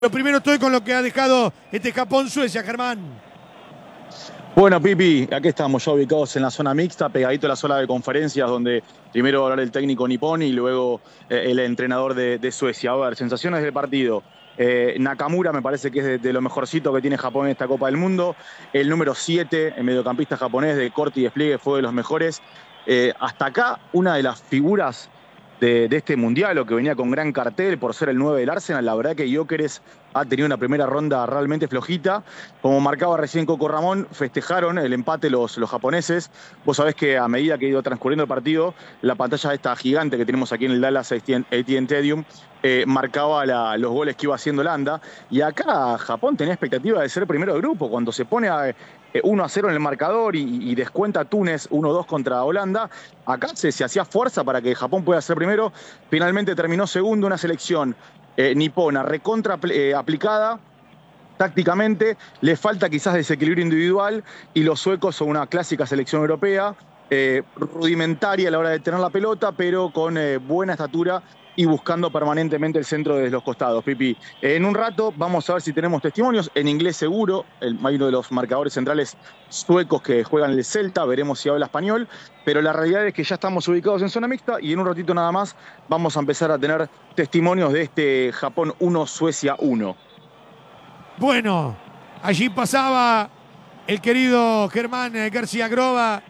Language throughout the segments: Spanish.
Lo primero estoy con lo que ha dejado este Japón-Suecia, Germán. Bueno, Pipi, aquí estamos ya ubicados en la zona mixta, pegadito a la zona de conferencias, donde primero va a hablar el técnico nipón y luego el entrenador de Suecia. A ver, sensaciones del partido. Nakamura me parece que es de lo mejorcito que tiene Japón en esta Copa del Mundo. El número 7, el mediocampista japonés de corte y despliegue, fue de los mejores. Hasta acá, una de las figuras de este mundial, o que venía con gran cartel por ser el 9 del Arsenal. La verdad que Gyökeres ha tenido una primera ronda realmente flojita. Como marcaba recién Coco Ramón, festejaron el empate los japoneses. Vos sabés que a medida que ha ido transcurriendo el partido, la pantalla esta gigante que tenemos aquí en el Dallas AT&T Stadium marcaba los goles que iba haciendo Holanda. Y acá Japón tenía expectativa de ser primero de grupo. Cuando se pone a 1-0 en el marcador y descuenta Túnez 1-2 contra Holanda, acá se hacía fuerza para que Japón pueda ser primero. Finalmente terminó segundo, una selección nipona recontra aplicada tácticamente. Le falta quizás desequilibrio individual, y los suecos son una clásica selección europea, rudimentaria a la hora de tener la pelota, pero con buena estatura y buscando permanentemente el centro desde los costados. Pipi, en un rato vamos a ver si tenemos testimonios, en inglés seguro. Hay uno de los marcadores centrales suecos que juegan el Celta, veremos si habla español, pero la realidad es que ya estamos ubicados en zona mixta y en un ratito nada más vamos a empezar a tener testimonios de este Japón 1, Suecia 1. Bueno, allí pasaba el querido Germán García Groba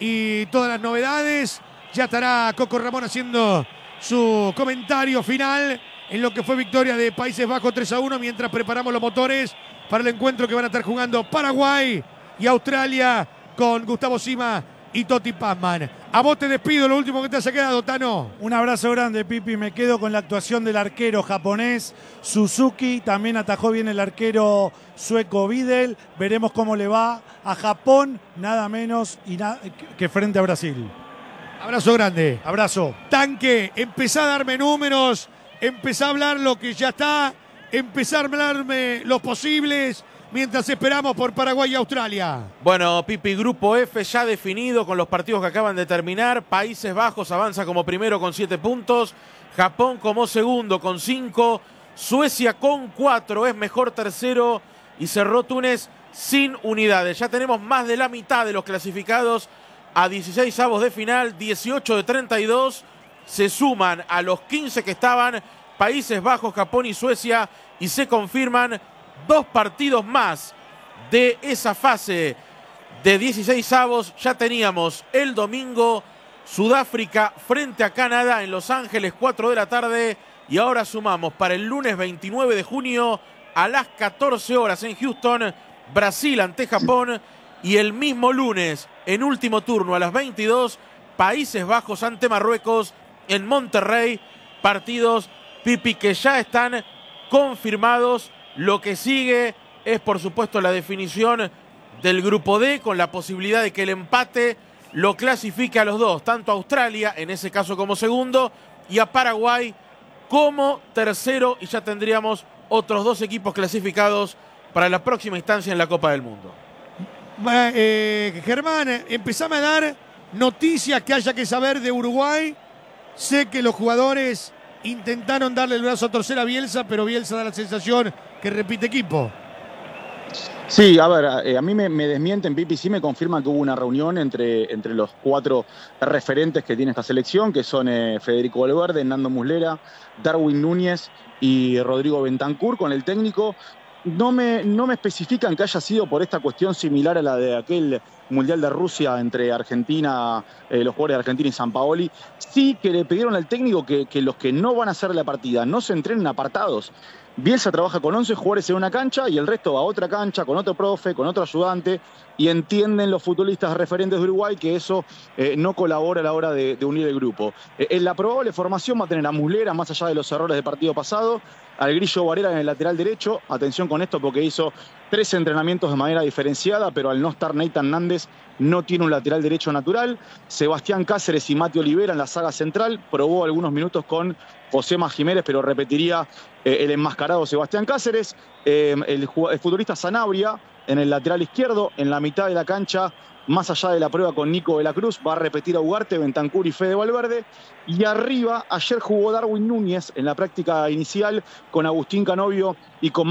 y todas las novedades. Ya estará Coco Ramón haciendo su comentario final en lo que fue victoria de Países Bajos 3-1, mientras preparamos los motores para el encuentro que van a estar jugando Paraguay y Australia con Gustavo Sima y Toti Pazman. A vos te despido, lo último que te haya quedado, Tano. Un abrazo grande, Pipi. Me quedo con la actuación del arquero japonés Suzuki. También atajó bien el arquero sueco Videl. Veremos cómo le va a Japón, nada menos que frente a Brasil. Abrazo grande. Abrazo. Tanque, empezá a darme números, empezá a hablar lo que ya está, empezá a hablarme los posibles mientras esperamos por Paraguay y Australia. Bueno, Pipi, grupo F ya definido con los partidos que acaban de terminar. Países Bajos avanza como primero con 7 puntos, Japón como segundo con 5, Suecia con 4 es mejor tercero y cerró Túnez sin unidades. Ya tenemos más de la mitad de los clasificados a 16avos de final, 18 de 32, se suman a los 15 que estaban Países Bajos, Japón y Suecia, y se confirman 2 partidos más de esa fase de 16avos. Ya teníamos el domingo Sudáfrica frente a Canadá en Los Ángeles, 4 de la tarde, y ahora sumamos para el lunes 29 de junio a las 14 horas en Houston, Brasil ante Japón, y el mismo lunes, en último turno a las 22, Países Bajos ante Marruecos en Monterrey. Partidos, Pipi, que ya están confirmados. Lo que sigue es, por supuesto, la definición del grupo D, con la posibilidad de que el empate lo clasifique a los dos, tanto a Australia, en ese caso como segundo, y a Paraguay como tercero, y ya tendríamos otros 2 equipos clasificados para la próxima instancia en la Copa del Mundo. Germán, empezame a dar noticias que haya que saber de Uruguay. Sé que los jugadores intentaron darle el brazo a torcer a Bielsa, pero Bielsa da la sensación que repite equipo. Sí, a ver, a mí me desmienten, Pipi, sí me confirman que hubo una reunión entre los 4 referentes que tiene esta selección, que son Federico Valverde, Nando Muslera, Darwin Núñez y Rodrigo Bentancur, con el técnico. No me especifican que haya sido por esta cuestión similar a la de aquel Mundial de Rusia entre Argentina, los jugadores de Argentina y Sampaoli. Sí que le pidieron al técnico que los que no van a hacer la partida no se entrenen apartados. Bielsa trabaja con 11 jugadores en una cancha y el resto va a otra cancha, con otro profe, con otro ayudante, y entienden los futbolistas referentes de Uruguay que eso no colabora a la hora de unir el grupo. En la probable formación va a tener a Muslera, más allá de los errores del partido pasado, al Grillo Varela en el lateral derecho. Atención con esto porque hizo 3 entrenamientos de manera diferenciada, pero al no estar Nathan Nández no tiene un lateral derecho natural. Sebastián Cáceres y Mati Olivera en la saga central. Probó algunos minutos con Josema Jiménez, pero repetiría el enmascarado Sebastián Cáceres. El futbolista Sanabria en el lateral izquierdo, en la mitad de la cancha, más allá de la prueba con Nico de la Cruz, va a repetir a Ugarte, Bentancur y Fede Valverde. Y arriba, ayer jugó Darwin Núñez en la práctica inicial con Agustín Canovio y con